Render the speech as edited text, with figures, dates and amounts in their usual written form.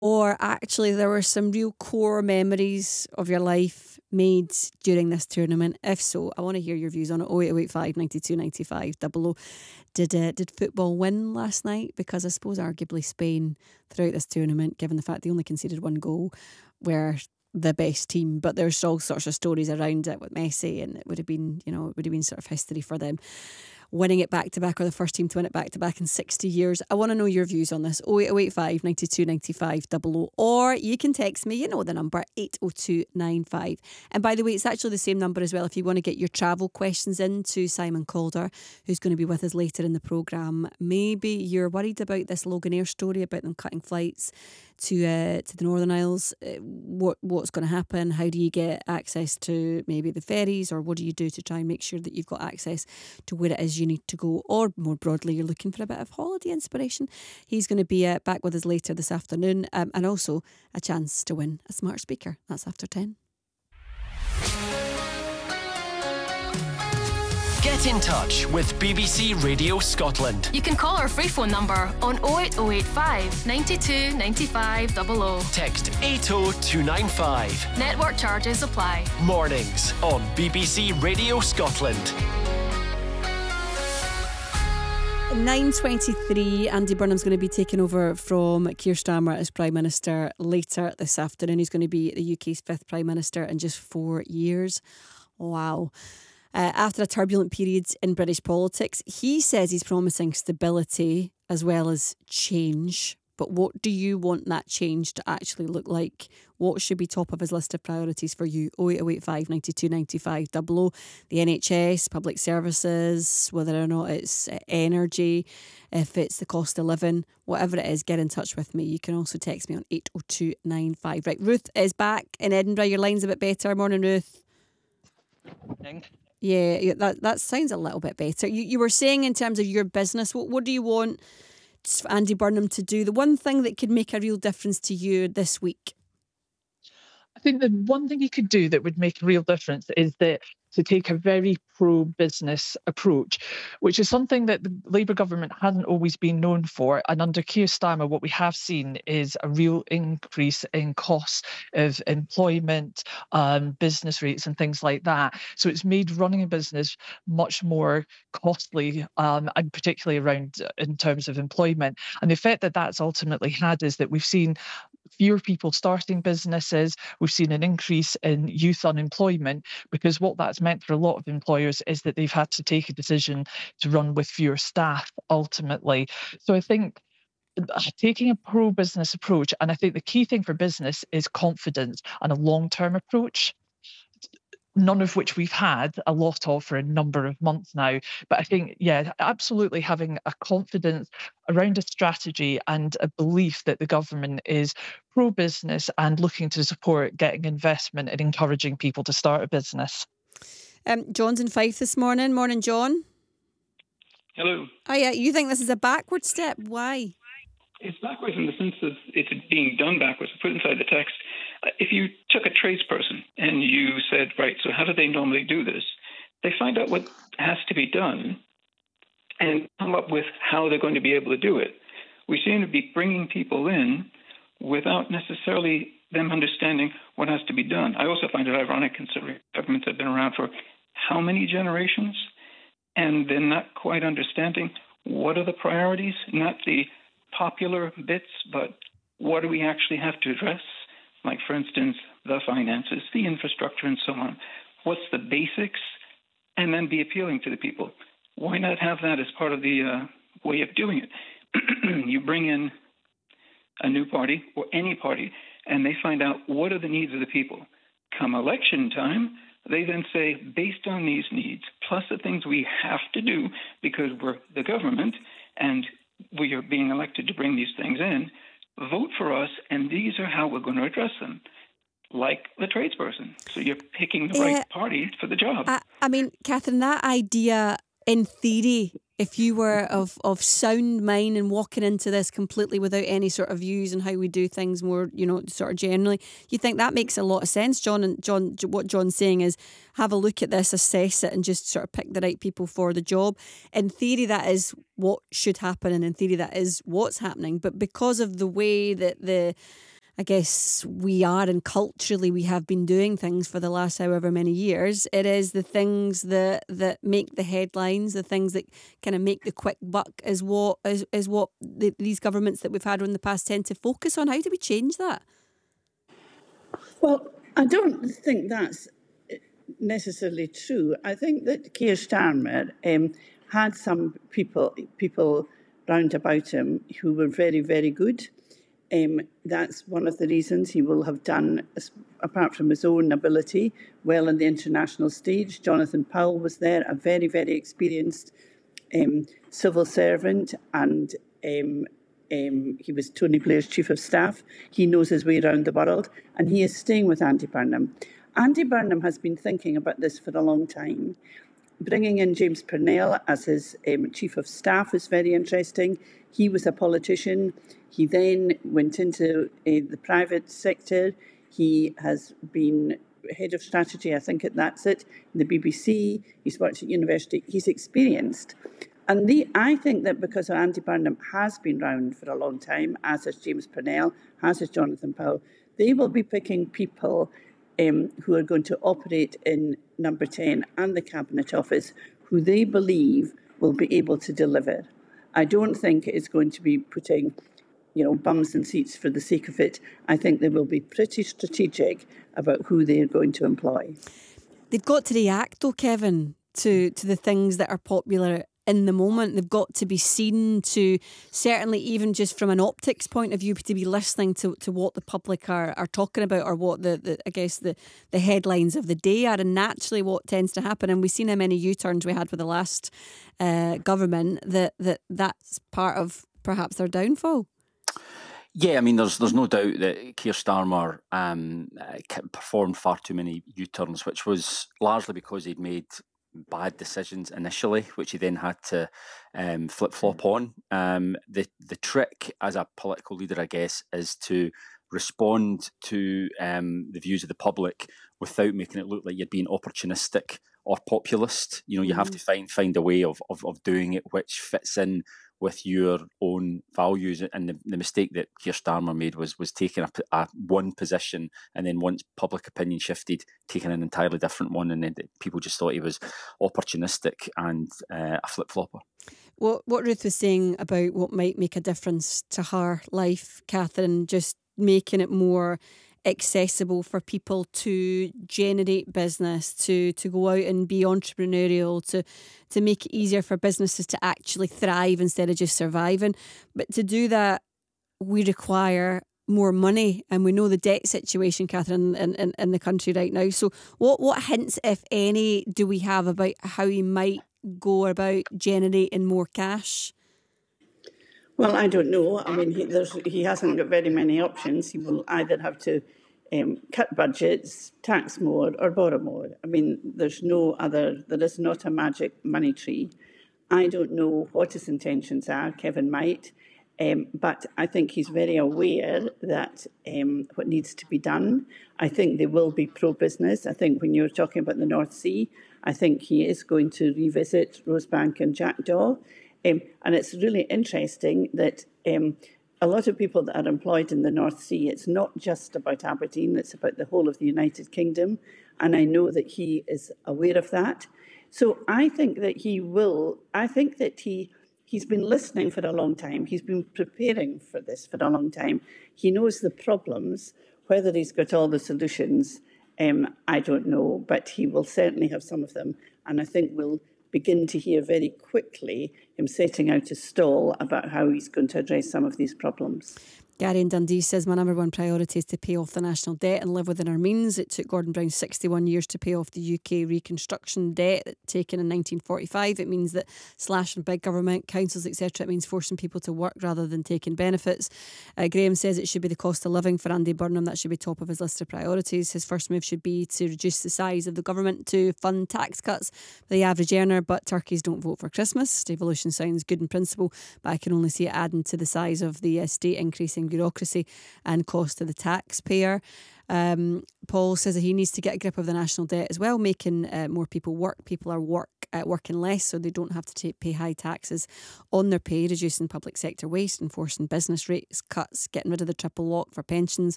Or actually there were some real core memories of your life made during this tournament? If so, I want to hear your views on it. 08085 92 95 00. Did football win last night? Because I suppose arguably Spain throughout this tournament, given the fact they only conceded one goal, were the best team. But there's all sorts of stories around it with Messi, and it would have been, sort of history for them winning it back to back, or the first team to win it back to back in 60 years. I want to know your views on this. 08085 92 95 00. Or you can text me, you know the number, 80295. And by the way, it's actually the same number as well if you want to get your travel questions in to Simon Calder, who's going to be with us later in the programme. Maybe you're worried about this Loganair story about them cutting flights to the Northern Isles. What's going to happen? How do you get access to maybe the ferries, or what do you do to try and make sure that you've got access to where it is you need to go? Or more broadly, you're looking for a bit of holiday inspiration. He's going to be back with us later this afternoon, and also a chance to win a smart speaker. That's after 10. Get in touch with BBC Radio Scotland. You can call our free phone number on 08085 92 95 00. Text 80295. Network charges apply. Mornings on BBC Radio Scotland. 9:23, Andy Burnham's going to be taking over from Keir Starmer as Prime Minister later this afternoon. He's going to be the UK's 5th Prime Minister in just 4 years. Wow. After a turbulent period in British politics, he says he's promising stability as well as change. But what do you want that change to actually look like? What should be top of his list of priorities for you? 08085 92 95 00. The NHS, public services, whether or not it's energy, if it's the cost of living, whatever it is, get in touch with me. You can also text me on 80295. Right, Ruth is back in Edinburgh. Your line's a bit better. Morning, Ruth. Morning. Yeah, that sounds a little bit better. You were saying in terms of your business, what do you want Andy Burnham to do? The one thing that could make a real difference to you this week? I think the one thing he could do that would make a real difference is to take a very pro-business approach, which is something that the Labour government hasn't always been known for. And under Keir Starmer, what we have seen is a real increase in costs of employment, business rates and things like that. So it's made running a business much more costly, and particularly around in terms of employment. And the effect that that's ultimately had is that we've seen fewer people starting businesses. We've seen an increase in youth unemployment, because what that's meant for a lot of employers is that they've had to take a decision to run with fewer staff ultimately. So I think taking a pro-business approach, and I think the key thing for business is confidence and a long-term approach, none of which we've had a lot of for a number of months now. But I think, yeah, absolutely having a confidence around a strategy and a belief that the government is pro-business and looking to support getting investment and encouraging people to start a business. John's in Fife this morning. Morning, John. Hello. Oh yeah, you think this is a backward step? Why? It's backwards in the sense of it's being done backwards. Put inside the text. If you took a tradesperson and you said, right, so how do they normally do this? They find out what has to be done and come up with how they're going to be able to do it. We seem to be bringing people in without necessarily them understanding what has to be done. I also find it ironic considering governments have been around for how many generations, and they're not quite understanding what are the priorities, not the popular bits, but what do we actually have to address? Like, for instance, the finances, the infrastructure, and so on. What's the basics? And then be appealing to the people. Why not have that as part of the way of doing it? You bring in a new party or any party, and they find out what are the needs of the people. Come election time, they then say, based on these needs, plus the things we have to do because we're the government and we are being elected to bring these things in, vote for us, and these are how we're going to address them, like the tradesperson. So you're picking the right party for the job. I mean, Catherine, that idea, in theory, if you were of sound mind and walking into this completely without any sort of views on how we do things more, sort of generally, you think that makes a lot of sense, John? And what John's saying is have a look at this, assess it, and just sort of pick the right people for the job. In theory, that is what should happen, and in theory, that is what's happening. But because of the way that the I guess we are, and culturally we have been doing things for the last however many years. It is the things that make the headlines, the things that kind of make the quick buck, is what these governments that we've had in the past tend to focus on. How do we change that? Well, I don't think that's necessarily true. I think that Keir Starmer had some people round about him who were very, very good. That's one of the reasons he will have done, apart from his own ability, well on the international stage. Jonathan Powell was there, a very, very experienced civil servant, and he was Tony Blair's chief of staff. He knows his way around the world, and he is staying with Andy Burnham. Andy Burnham has been thinking about this for a long time. Bringing in James Purnell as his chief of staff is very interesting. He was a politician. He then went into the private sector. He has been head of strategy, I think that's it, in the BBC. He's worked at university. He's experienced. And I think that because Andy Burnham has been round for a long time, as has James Purnell, as has Jonathan Powell, they will be picking people who are going to operate in Number 10 and the Cabinet Office, who they believe will be able to deliver. I don't think it's going to be putting, bums in seats for the sake of it. I think they will be pretty strategic about who they are going to employ. They've got to react, though, Kevin, to the things that are popular in the moment. They've got to be seen to, certainly even just from an optics point of view, to be listening to what the public are talking about, or what the headlines of the day are. And naturally what tends to happen, and we've seen how many U-turns we had with the last government, that's part of perhaps their downfall. Yeah, I mean, there's no doubt that Keir Starmer performed far too many U-turns, which was largely because he'd made bad decisions initially, which he then had to flip-flop on. The trick as a political leader, I guess, is to respond to the views of the public without making it look like you're being opportunistic or populist. You have to find a way of doing it which fits in with your own values. And the mistake that Keir Starmer made was taking a one position, and then once public opinion shifted, taking an entirely different one, and then people just thought he was opportunistic and a flip-flopper. What Ruth was saying about what might make a difference to her life, Catherine, just making it more accessible for people to generate business, to go out and be entrepreneurial, to make it easier for businesses to actually thrive instead of just surviving. But to do that, we require more money, and we know the debt situation, Catherine, in the country right now. So what hints, if any, do we have about how he might go about generating more cash? Well, I don't know. I mean, he hasn't got very many options. He will either have to cut budgets, tax more, or borrow more. I mean, there is not a magic money tree. I don't know what his intentions are. Kevin might. But I think he's very aware that what needs to be done. I think they will be pro-business. I think when you're talking about the North Sea, I think he is going to revisit Rosebank and Jackdaw. And it's really interesting that a lot of people that are employed in the North Sea, it's not just about Aberdeen, it's about the whole of the United Kingdom. And I know that he is aware of that. So I think that he's been listening for a long time. He's been preparing for this for a long time. He knows the problems. Whether he's got all the solutions, I don't know, but he will certainly have some of them. And I think we'll begin to hear very quickly him setting out a stall about how he's going to address some of these problems. Gary in Dundee says, my number one priority is to pay off the national debt and live within our means. It took Gordon Brown 61 years to pay off the UK reconstruction debt taken in 1945. It means that slashing big government, councils, etc. It means forcing people to work rather than taking benefits. Graham says it should be the cost of living for Andy Burnham. That should be top of his list of priorities. His first move should be to reduce the size of the government to fund tax cuts for the average earner, but turkeys don't vote for Christmas. Devolution sounds good in principle, but I can only see it adding to the size of the state, increasing bureaucracy and cost to the taxpayer. Paul says that he needs to get a grip of the national debt as well, making more people work. People are working less, so they don't have to pay high taxes on their pay, reducing public sector waste, enforcing business rates cuts, getting rid of the triple lock for pensions,